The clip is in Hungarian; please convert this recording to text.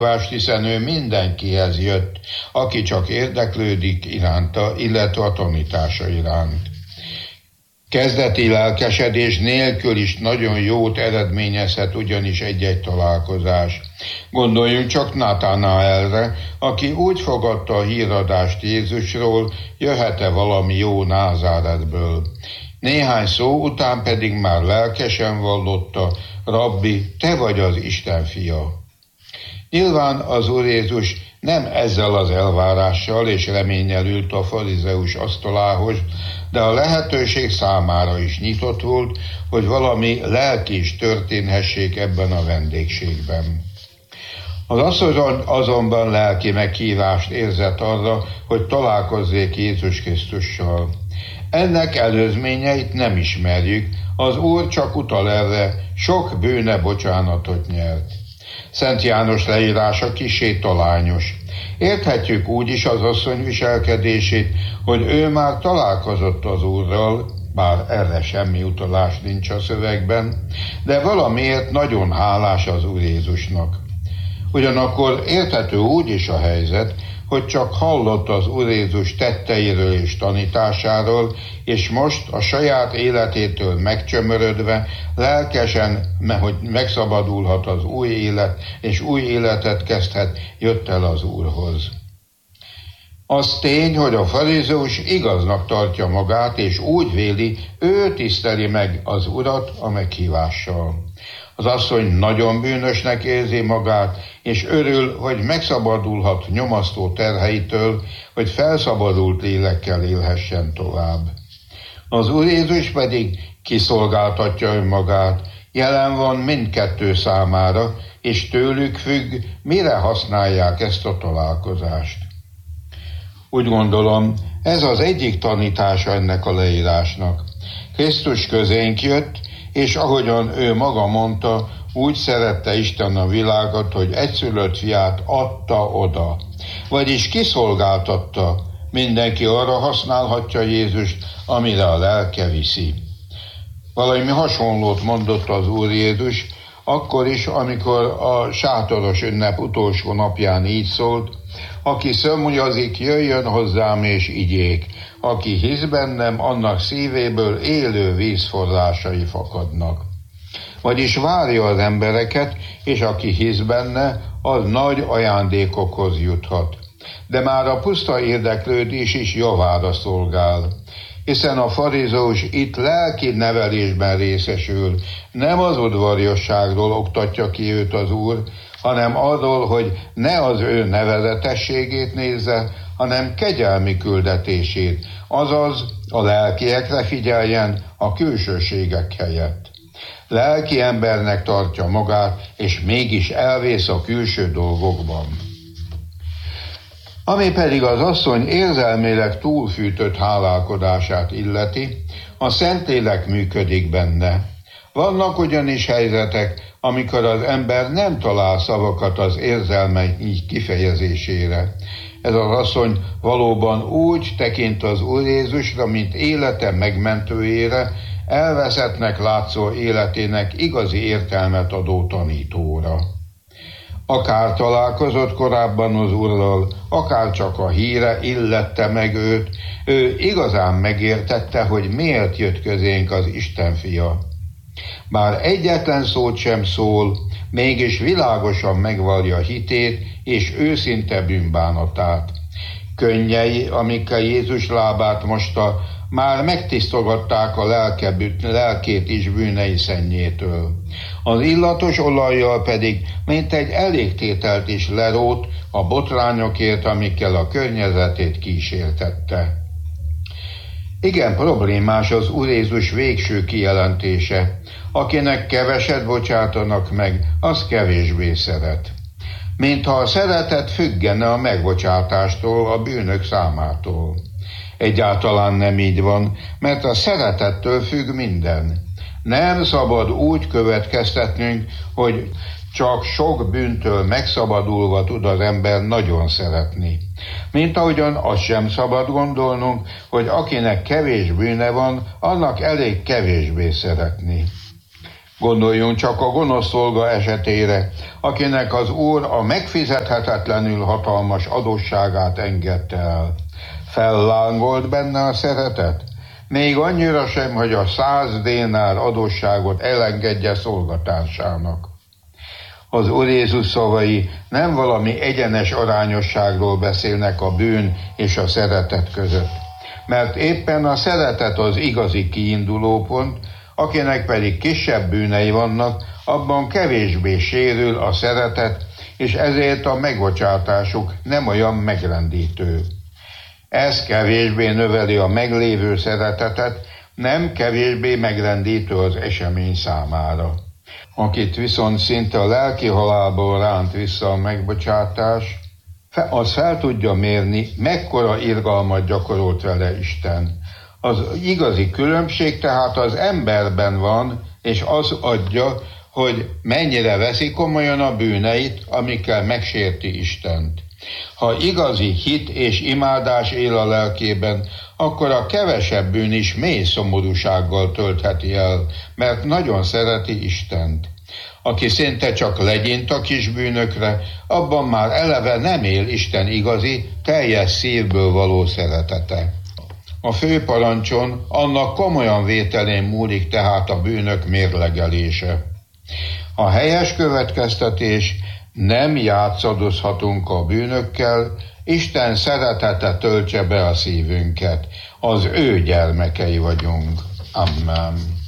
hiszen ő mindenkihez jött, aki csak érdeklődik iránta, illetve a tanítása iránt. Kezdeti lelkesedés nélkül is nagyon jót eredményezhet ugyanis egy-egy találkozás. Gondoljunk csak Nathanaelre, aki úgy fogadta a híradást Jézusról, jöhet-e valami jó Názáretből. Néhány szó után pedig már lelkesen vallotta: Rabbi, te vagy az Isten fia. Nyilván az Úr Jézus nem ezzel az elvárással és reménnyel ült a farizeus asztalához, de a lehetőség számára is nyitott volt, hogy valami lelki is történhessék ebben a vendégségben. Az asszony azonban lelki meghívást érzett arra, hogy találkozzék Jézus Krisztussal. Ennek előzményeit nem ismerjük, az Úr csak utal erre, sok bűne bocsánatot nyert. Szent János leírása kissé talányos. Érthetjük úgy is az asszony viselkedését, hogy ő már találkozott az Úrral, bár erre semmi utalás nincs a szövegben, de valamiért nagyon hálás az Úr Jézusnak. Ugyanakkor érthető úgy is a helyzet, hogy csak hallott az Úr Jézus tetteiről és tanításáról, és most a saját életétől megcsömörödve, lelkesen, hogy megszabadulhat az új élet, és új életet kezdhet, jött el az Úrhoz. Az tény, hogy a farizeus igaznak tartja magát, és úgy véli, ő tiszteli meg az Urat a meghívással. Az asszony nagyon bűnösnek érzi magát, és örül, hogy megszabadulhat nyomasztó terheitől, hogy felszabadult lélekkel élhessen tovább. Az Úr Jézus pedig kiszolgáltatja önmagát, jelen van mindkettő számára, és tőlük függ, mire használják ezt a találkozást. Úgy gondolom, ez az egyik tanítása ennek a leírásnak. Krisztus közénk jött, és ahogyan ő maga mondta, úgy szerette Isten a világot, hogy egyszülött fiát adta oda. Vagyis kiszolgáltatta, mindenki arra használhatja Jézust, amire a lelke viszi. Valami hasonlót mondott az Úr Jézus, akkor is, amikor a sátoros ünnep utolsó napján így szólt: aki szomjazik, jöjjön hozzám és igyék, aki hisz bennem, annak szívéből élő vízforrásai fakadnak. Vagyis várja az embereket, és aki hisz benne, az nagy ajándékokhoz juthat. De már a puszta érdeklődés is javára szolgál, hiszen a farizeus itt lelki nevelésben részesül, nem az udvariasságról oktatja ki őt az Úr, hanem arról, hogy ne az ő nevezetességét nézze, hanem kegyelmi küldetését, azaz a lelkiekre figyeljen a külsőségek helyett. Lelki embernek tartja magát, és mégis elvész a külső dolgokban. Ami pedig az asszony érzelmileg túlfűtött hálálkodását illeti, a Szentlélek működik benne. Vannak ugyanis helyzetek, amikor az ember nem talál szavakat az érzelmei kifejezésére. Ez az asszony valóban úgy tekint az Úr Jézusra, mint élete megmentőjére, elveszettnek látszó életének igazi értelmet adó tanítóra. Akár találkozott korábban az Úrral, akár csak a híre illette meg őt, ő igazán megértette, hogy miért jött közénk az Isten fia. Bár egyetlen szót sem szól, mégis világosan megvallja hitét és őszinte bűnbánatát. Könnyei, amikkel Jézus lábát mosta, már megtisztogatták a lelkét is bűnei szennyétől. Az illatos olajjal pedig mintegy elégtételt is lerótt a botrányokért, amikkel a környezetét kísértette. Igen problémás az Úr Jézus végső kijelentése: akinek keveset bocsátanak meg, az kevésbé szeret. Mintha a szeretet függene a megbocsátástól, a bűnök számától. Egyáltalán nem így van, mert a szeretettől függ minden. Nem szabad úgy következtetnünk, hogy csak sok bűntől megszabadulva tud az ember nagyon szeretni. Mint ahogyan azt sem szabad gondolnunk, hogy akinek kevés bűne van, annak elég kevésbé szeretni. Gondoljunk csak a gonosz szolga esetére, akinek az Úr a megfizethetetlenül hatalmas adósságát engedte el. Fellángolt benne a szeretet? Még annyira sem, hogy a 100 dénár adósságot elengedje szolgatársának. Az Úr Jézus szavai nem valami egyenes arányosságról beszélnek a bűn és a szeretet között, mert éppen a szeretet az igazi kiindulópont, akinek pedig kisebb bűnei vannak, abban kevésbé sérül a szeretet, és ezért a megbocsátásuk nem olyan megrendítő. Ez kevésbé növeli a meglévő szeretetet, nem kevésbé megrendítő az esemény számára. Akit viszont szinte a lelki halálból ránt vissza a megbocsátás, az fel tudja mérni, mekkora irgalmat gyakorolt vele Isten. Az igazi különbség tehát az emberben van, és az adja, hogy mennyire veszi komolyan a bűneit, amikkel megsérti Istent. Ha igazi hit és imádás él a lelkében, akkor a kevesebb bűn is mély szomorúsággal töltheti el, mert nagyon szereti Istent. Aki szinte csak legyint a kis bűnökre, abban már eleve nem él Isten igazi, teljes szívből való szeretete. A főparancson annak komolyan vételén múlik tehát a bűnök mérlegelése. A helyes következtetés: nem játszadozhatunk a bűnökkel, Isten szeretete töltse be a szívünket, az ő gyermekei vagyunk. Amen.